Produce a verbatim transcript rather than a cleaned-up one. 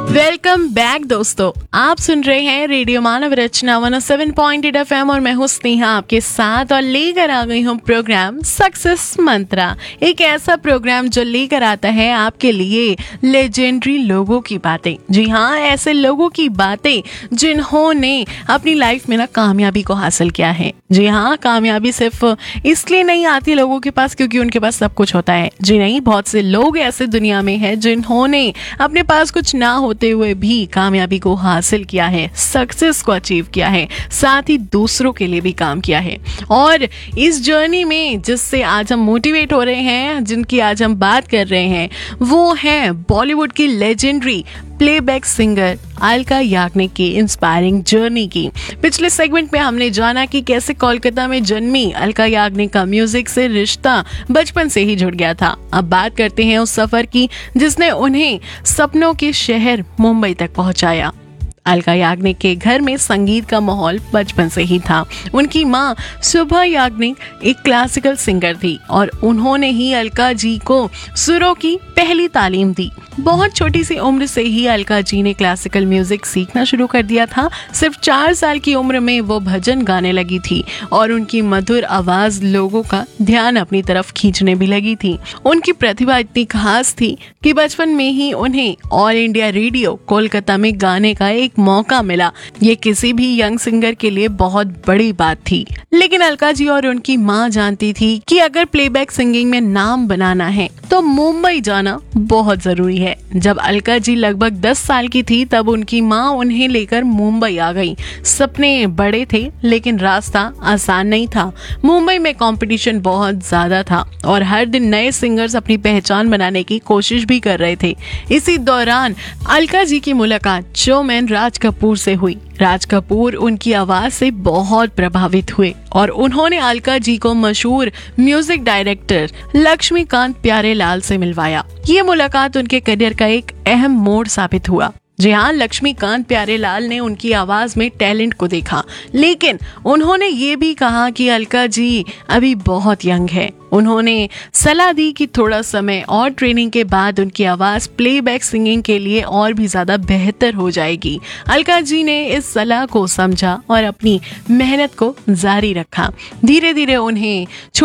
Welcome back दोस्तों, आप सुन रहे हैं रेडियो मानव रचना एक सौ सात पॉइंट आठ एफएम और मैं हूं स्नेहा आपके साथ और लेकर आ गई हूं प्रोग्राम सक्सेस मंत्रा। एक ऐसा प्रोग्राम जो लेकर आता है आपके लिए लेजेंडरी लोगों की बातें। जी हाँ, ऐसे लोगों की बातें जिन्होंने अपनी लाइफ में ना कामयाबी को हासिल किया है। जी हाँ, कामयाबी सिर्फ इसलिए नहीं आती लोगों के पास क्योंकि उनके पास सब कुछ होता है। जी नहीं, बहुत से लोग ऐसे दुनिया में हैं जिन्होंने अपने पास कुछ ना होते हुए भी कामयाबी को हासिल किया है, सक्सेस को अचीव किया है, साथ ही दूसरों के लिए भी काम किया है। और इस जर्नी में जिससे आज हम मोटिवेट हो रहे हैं, जिनकी आज हम बात कर रहे हैं, वो है बॉलीवुड की legendary playback singer Alka Yagnik की इंस्पायरिंग जर्नी की। पिछले सेगमेंट में हमने जाना कि कैसे कोलकाता में जन्मी अलका याग्निक का म्यूजिक से रिश्ता बचपन से ही जुड़ गया था। अब बात करते हैं उस सफर की जिसने उन्हें सपनों के शहर मुंबई तक पहुंचाया। अलका याग्निक के घर में संगीत का माहौल बचपन से ही था। उनकी माँ सुभा याग्निक एक क्लासिकल सिंगर थी और उन्होंने ही अलका जी को सुरों की पहली तालीम दी। बहुत छोटी सी उम्र से ही अलका जी ने क्लासिकल म्यूजिक सीखना शुरू कर दिया था। सिर्फ चार साल की उम्र में वो भजन गाने लगी थी और उनकी मधुर आवाज लोगों का ध्यान अपनी तरफ खींचने भी लगी थी। उनकी प्रतिभा इतनी खास थी कि बचपन में ही उन्हें ऑल इंडिया रेडियो कोलकाता में गाने का एक मौका मिला। ये किसी भी यंग सिंगर के लिए बहुत बड़ी बात थी। लेकिन अलका जी और उनकी माँ जानती थी कि अगर प्लेबैक सिंगिंग में नाम बनाना है तो मुंबई जाना बहुत जरूरी है। जब अलका जी लगभग दस साल की थी तब उनकी माँ उन्हें लेकर मुंबई आ गई। सपने बड़े थे लेकिन रास्ता आसान नहीं था। मुंबई में कंपटीशन बहुत ज्यादा था और हर दिन नए सिंगर्स अपनी पहचान बनाने की कोशिश भी कर रहे थे। इसी दौरान अलका जी की मुलाकात शोमैन राज कपूर से हुई। राज कपूर उनकी आवाज से बहुत प्रभावित हुए और उन्होंने अलका जी को मशहूर म्यूजिक डायरेक्टर लक्ष्मीकांत प्यारेलाल से मिलवाया। ये मुलाकात उनके करियर का एक अहम मोड़ साबित हुआ। जी हाँ, लक्ष्मीकांत प्यारेलाल ने उनकी आवाज में टैलेंट को देखा, लेकिन उन्होंने ये भी कहा कि अलका जी अभी बहुत यंग है। उन्होंने सलाह दी कि थोड़ा समय और ट्रेनिंग के बाद उनकी आवाज प्लेबैक सिंगिंग के लिए और भी ज्यादा बेहतर हो जाएगी। अलका जी ने इस सलाह को समझा और अपनी मेहनत को जारी रखा। धीरे धीरे उन्हें